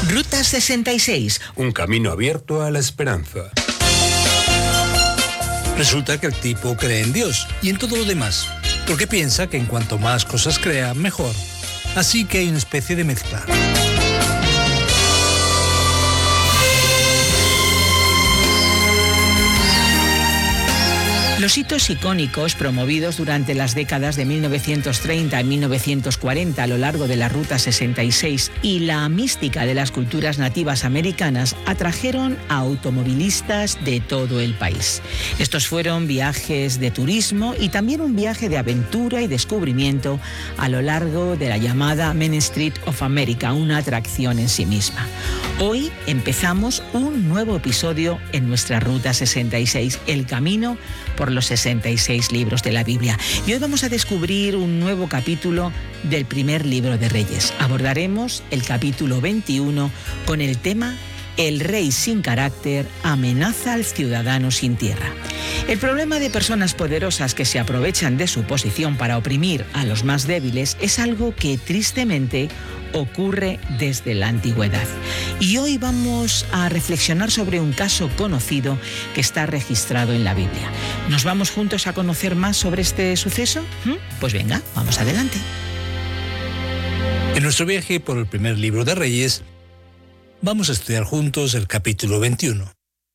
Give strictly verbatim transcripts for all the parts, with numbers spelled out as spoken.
Ruta sesenta y seis. Un camino abierto a la esperanza. Resulta que el tipo cree en Dios y en todo lo demás, porque piensa que en cuanto más cosas crea, mejor. Así que hay una especie de mezcla. Los hitos icónicos promovidos durante las décadas de mil novecientos treinta y mil novecientos cuarenta a lo largo de la Ruta sesenta y seis y la mística de las culturas nativas americanas atrajeron a automovilistas de todo el país. Estos fueron viajes de turismo y también un viaje de aventura y descubrimiento a lo largo de la llamada Main Street of America, una atracción en sí misma. Hoy empezamos un nuevo episodio en nuestra Ruta sesenta y seis, el camino por los sesenta y seis libros de la Biblia. Y hoy vamos a descubrir un nuevo capítulo del primer libro de Reyes. Abordaremos el capítulo veintiuno con el tema El rey sin carácter amenaza al ciudadano sin tierra. El problema de personas poderosas que se aprovechan de su posición para oprimir a los más débiles es algo que tristemente ocurre desde la antigüedad. Y hoy vamos a reflexionar sobre un caso conocido que está registrado en la Biblia. ¿Nos vamos juntos a conocer más sobre este suceso? ¿Mm? Pues venga, vamos adelante. En nuestro viaje por el primer libro de Reyes, vamos a estudiar juntos el capítulo veintiuno.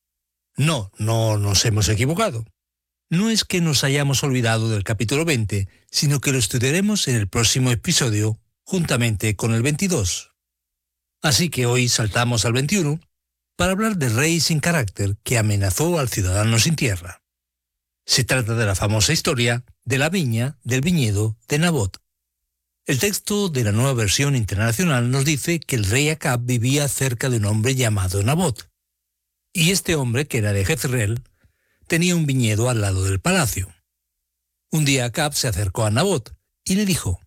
No, no nos hemos equivocado. No es que nos hayamos olvidado del capítulo veinte, sino que lo estudiaremos en el próximo episodio, juntamente con el veintidós. Así que hoy saltamos al veintiuno para hablar del rey sin carácter que amenazó al ciudadano sin tierra. Se trata de la famosa historia de la viña del viñedo de Nabot. El texto de la Nueva Versión Internacional nos dice que el rey Acab vivía cerca de un hombre llamado Nabot. Y este hombre, que era de Jezreel, tenía un viñedo al lado del palacio. Un día Acab se acercó a Nabot y le dijo,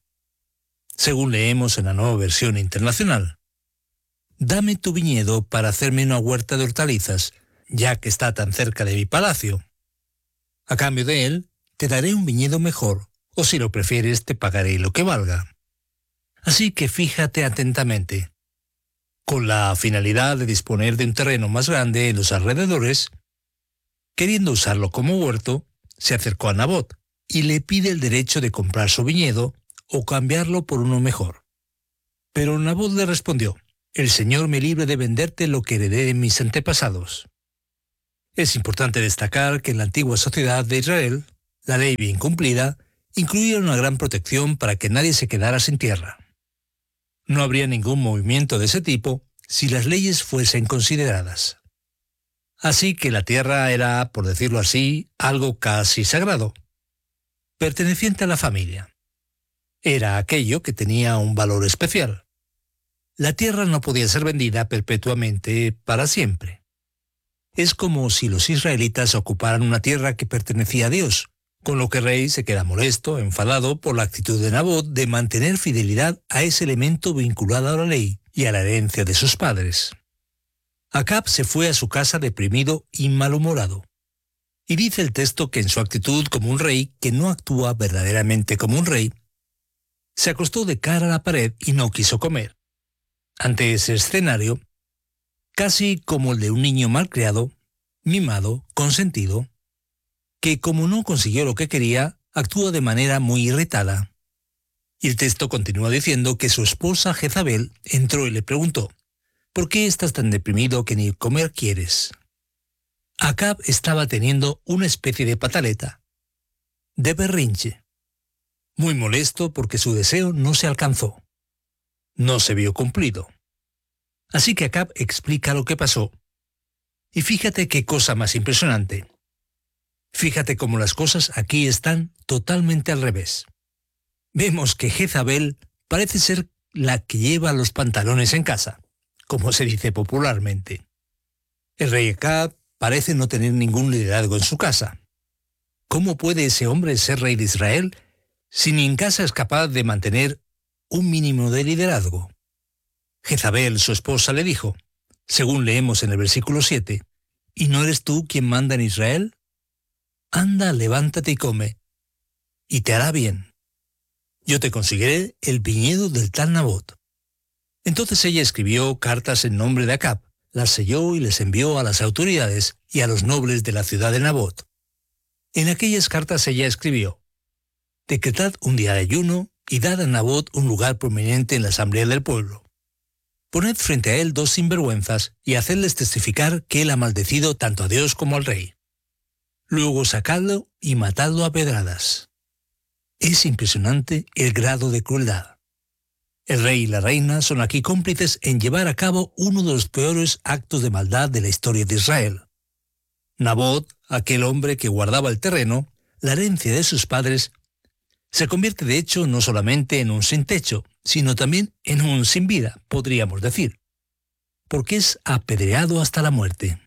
según leemos en la Nueva Versión Internacional, «Dame tu viñedo para hacerme una huerta de hortalizas, ya que está tan cerca de mi palacio. A cambio de él, te daré un viñedo mejor, o si lo prefieres, te pagaré lo que valga». Así que fíjate atentamente. Con la finalidad de disponer de un terreno más grande en los alrededores, queriendo usarlo como huerto, se acercó a Nabot y le pide el derecho de comprar su viñedo o cambiarlo por uno mejor. Pero Nabot le respondió, «El Señor me libre de venderte lo que heredé de mis antepasados». Es importante destacar que en la antigua sociedad de Israel, la ley bien cumplida incluía una gran protección para que nadie se quedara sin tierra. No habría ningún movimiento de ese tipo si las leyes fuesen consideradas. Así que la tierra era, por decirlo así, algo casi sagrado, perteneciente a la familia. Era aquello que tenía un valor especial. La tierra no podía ser vendida perpetuamente para siempre. Es como si los israelitas ocuparan una tierra que pertenecía a Dios, con lo que el rey se queda molesto, enfadado por la actitud de Nabot de mantener fidelidad a ese elemento vinculado a la ley y a la herencia de sus padres. Acab se fue a su casa deprimido y malhumorado. Y dice el texto que en su actitud como un rey, que no actúa verdaderamente como un rey, se acostó de cara a la pared y no quiso comer. Ante ese escenario, casi como el de un niño malcriado, mimado, consentido, que como no consiguió lo que quería, actúa de manera muy irritada. Y el texto continúa diciendo que su esposa Jezabel entró y le preguntó, «¿Por qué estás tan deprimido que ni comer quieres?» Acab estaba teniendo una especie de pataleta, de berrinche, muy molesto porque su deseo no se alcanzó. No se vio cumplido. Así que Acab explica lo que pasó. Y fíjate qué cosa más impresionante. Fíjate cómo las cosas aquí están totalmente al revés. Vemos que Jezabel parece ser la que lleva los pantalones en casa, como se dice popularmente. El rey Acab parece no tener ningún liderazgo en su casa. ¿Cómo puede ese hombre ser rey de Israel si ni en casa es capaz de mantener un mínimo de liderazgo? Jezabel, su esposa, le dijo, según leemos en el versículo siete, ¿y no eres tú quien manda en Israel? Anda, levántate y come, y te hará bien. Yo te conseguiré el viñedo del tal Nabot. Entonces ella escribió cartas en nombre de Acab, las selló y les envió a las autoridades y a los nobles de la ciudad de Nabot. En aquellas cartas ella escribió: decretad un día de ayuno y dad a Nabot un lugar prominente en la asamblea del pueblo. Poned frente a él dos sinvergüenzas y hacedles testificar que él ha maldecido tanto a Dios como al rey. Luego sacadlo y matadlo a pedradas. Es impresionante el grado de crueldad. El rey y la reina son aquí cómplices en llevar a cabo uno de los peores actos de maldad de la historia de Israel. Nabot, aquel hombre que guardaba el terreno, la herencia de sus padres, se convierte de hecho no solamente en un sin techo, sino también en un sin vida, podríamos decir, porque es apedreado hasta la muerte.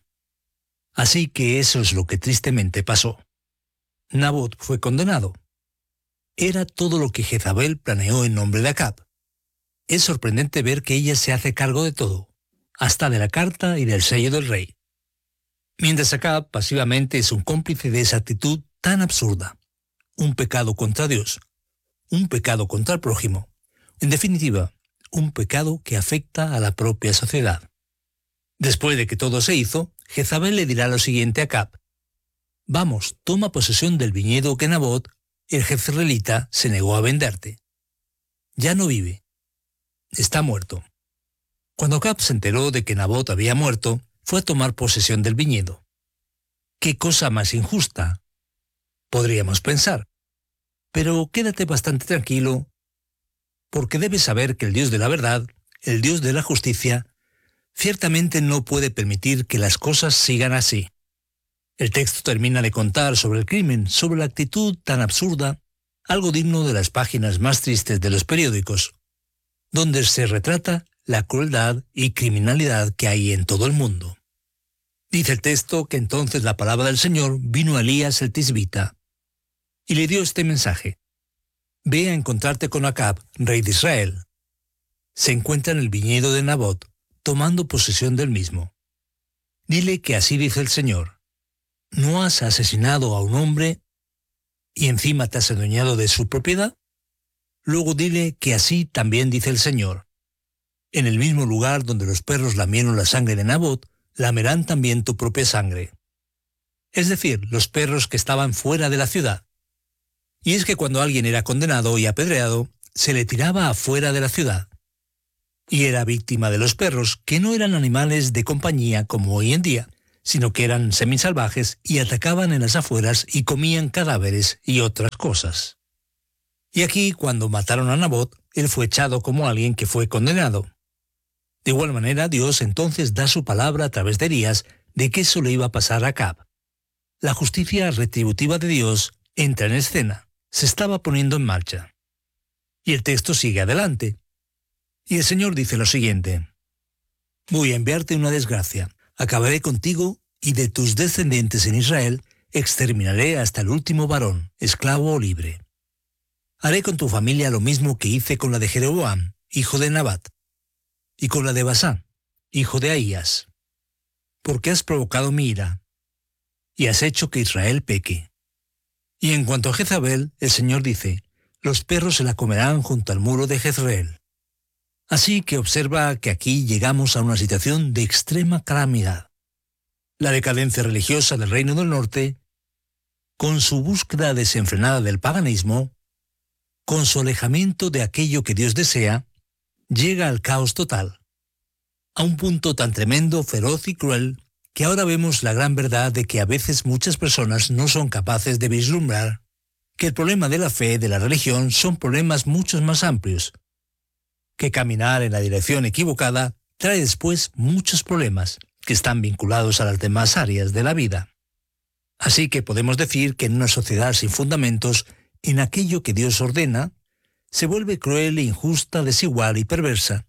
Así que eso es lo que tristemente pasó. Nabot fue condenado. Era todo lo que Jezabel planeó en nombre de Acab. Es sorprendente ver que ella se hace cargo de todo, hasta de la carta y del sello del rey. Mientras Acab pasivamente es un cómplice de esa actitud tan absurda. Un pecado contra Dios, un pecado contra el prójimo, en definitiva, un pecado que afecta a la propia sociedad. Después de que todo se hizo, Jezabel le dirá lo siguiente a Acab: vamos, toma posesión del viñedo que Nabot, el jezreelita, se negó a venderte. Ya no vive. Está muerto. Cuando Acab se enteró de que Nabot había muerto, fue a tomar posesión del viñedo. ¡Qué cosa más injusta!, podríamos pensar. Pero quédate bastante tranquilo, porque debes saber que el Dios de la verdad, el Dios de la justicia, ciertamente no puede permitir que las cosas sigan así. El texto termina de contar sobre el crimen, sobre la actitud tan absurda, algo digno de las páginas más tristes de los periódicos, donde se retrata la crueldad y criminalidad que hay en todo el mundo. Dice el texto que entonces la palabra del Señor vino a Elías el tisbita, y le dio este mensaje: ve a encontrarte con Acab, rey de Israel. Se encuentra en el viñedo de Nabot, tomando posesión del mismo. Dile que así dice el Señor: ¿no has asesinado a un hombre y encima te has adueñado de su propiedad? Luego dile que así también dice el Señor: en el mismo lugar donde los perros lamieron la sangre de Nabot, lamerán también tu propia sangre. Es decir, los perros que estaban fuera de la ciudad. Y es que cuando alguien era condenado y apedreado, se le tiraba afuera de la ciudad. Y era víctima de los perros, que no eran animales de compañía como hoy en día, sino que eran semisalvajes y atacaban en las afueras y comían cadáveres y otras cosas. Y aquí, cuando mataron a Nabot, él fue echado como alguien que fue condenado. De igual manera, Dios entonces da su palabra a través de Elías de que eso le iba a pasar a Acab. La justicia retributiva de Dios entra en escena, se estaba poniendo en marcha. Y el texto sigue adelante. Y el Señor dice lo siguiente: voy a enviarte una desgracia, acabaré contigo y de tus descendientes en Israel exterminaré hasta el último varón, esclavo o libre. Haré con tu familia lo mismo que hice con la de Jeroboam, hijo de Nabat, y con la de Basán, hijo de Ahías, porque has provocado mi ira, y has hecho que Israel peque. Y en cuanto a Jezabel, el Señor dice: los perros se la comerán junto al muro de Jezreel. Así que observa que aquí llegamos a una situación de extrema calamidad. La decadencia religiosa del Reino del Norte, con su búsqueda desenfrenada del paganismo, con su alejamiento de aquello que Dios desea, llega al caos total, a un punto tan tremendo, feroz y cruel, que ahora vemos la gran verdad de que a veces muchas personas no son capaces de vislumbrar que el problema de la fe, de la religión, son problemas mucho más amplios, que caminar en la dirección equivocada trae después muchos problemas que están vinculados a las demás áreas de la vida. Así que podemos decir que en una sociedad sin fundamentos, en aquello que Dios ordena, se vuelve cruel e injusta, desigual y perversa.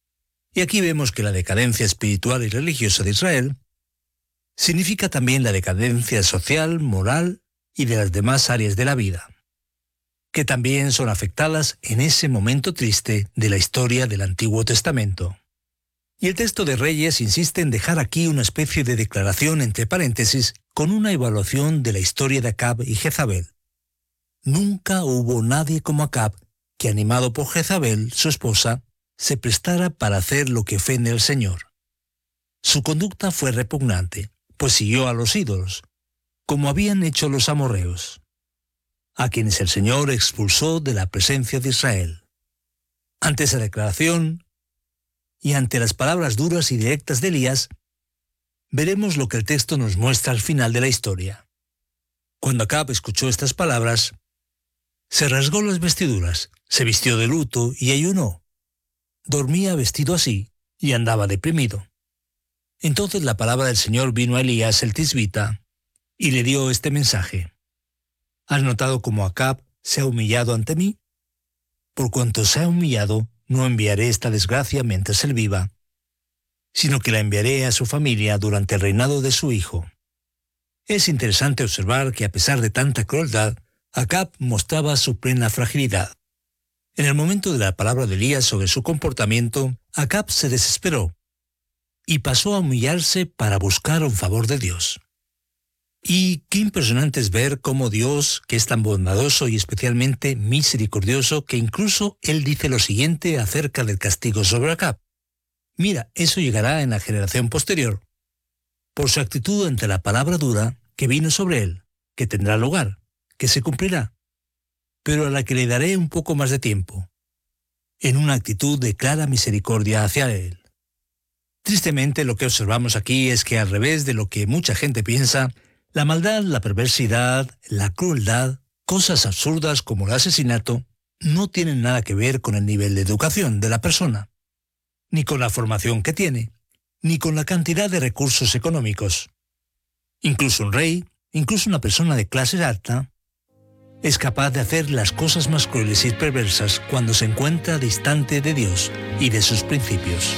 Y aquí vemos que la decadencia espiritual y religiosa de Israel significa también la decadencia social, moral y de las demás áreas de la vida, que también son afectadas en ese momento triste de la historia del Antiguo Testamento. Y el texto de Reyes insiste en dejar aquí una especie de declaración entre paréntesis con una evaluación de la historia de Acab y Jezabel. Nunca hubo nadie como Acab que, animado por Jezabel, su esposa, se prestara para hacer lo que ofende al Señor. Su conducta fue repugnante, pues siguió a los ídolos, como habían hecho los amorreos, a quienes el Señor expulsó de la presencia de Israel. Ante esa declaración, y ante las palabras duras y directas de Elías, veremos lo que el texto nos muestra al final de la historia. Cuando Acab escuchó estas palabras, se rasgó las vestiduras, se vistió de luto y ayunó. Dormía vestido así y andaba deprimido. Entonces la palabra del Señor vino a Elías el tisbita y le dio este mensaje. ¿Has notado cómo Acab se ha humillado ante mí? Por cuanto se ha humillado, no enviaré esta desgracia mientras él viva, sino que la enviaré a su familia durante el reinado de su hijo. Es interesante observar que a pesar de tanta crueldad, Acab mostraba su plena fragilidad. En el momento de la palabra de Elías sobre su comportamiento, Acab se desesperó y pasó a humillarse para buscar un favor de Dios. Y qué impresionante es ver cómo Dios, que es tan bondadoso y especialmente misericordioso, que incluso Él dice lo siguiente acerca del castigo sobre Acab. Mira, eso llegará en la generación posterior, por su actitud ante la palabra dura que vino sobre él, que tendrá lugar, que se cumplirá, pero a la que le daré un poco más de tiempo, en una actitud de clara misericordia hacia él. Tristemente, lo que observamos aquí es que, al revés de lo que mucha gente piensa, la maldad, la perversidad, la crueldad, cosas absurdas como el asesinato, no tienen nada que ver con el nivel de educación de la persona, ni con la formación que tiene, ni con la cantidad de recursos económicos. Incluso un rey, incluso una persona de clase alta, es capaz de hacer las cosas más crueles y perversas cuando se encuentra distante de Dios y de sus principios.